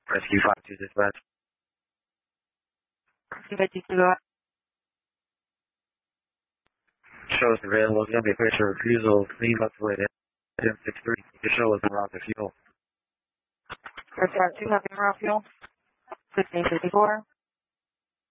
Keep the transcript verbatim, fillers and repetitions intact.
Rescue five two dispatch. Rescue five two two, go ahead. Show is available. It's going to be a picture of refusal. Leave up to wait. ten six three. The show is around the fuel. Rescue five two, having around fuel. fifteen fifty-four.